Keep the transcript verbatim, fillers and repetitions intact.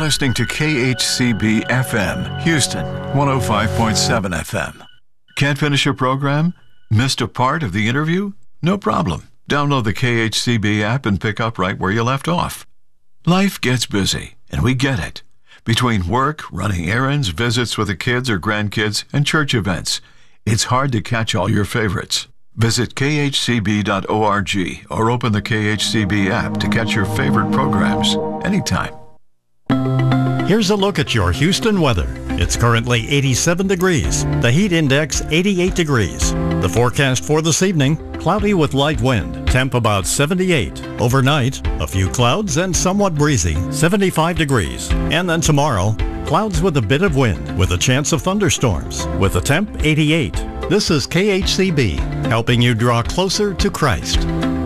listening to K H C B F M, Houston, one oh five point seven F M. Can't finish your program? Missed a part of the interview? No problem. Download the K H C B app and pick up right where you left off. Life gets busy, and we get it. Between work, running errands, visits with the kids or grandkids, and church events, it's hard to catch all your favorites. Visit K H C B dot org or open the K H C B app to catch your favorite programs anytime. Here's a look at your Houston weather. It's currently eighty-seven degrees. The heat index eighty-eight degrees. The forecast for this evening, cloudy with light wind. Temp about seventy-eight. Overnight, a few clouds and somewhat breezy, seventy-five degrees. And then tomorrow, clouds with a bit of wind with a chance of thunderstorms with a temp eighty-eight. This is K H C B, helping you draw closer to Christ.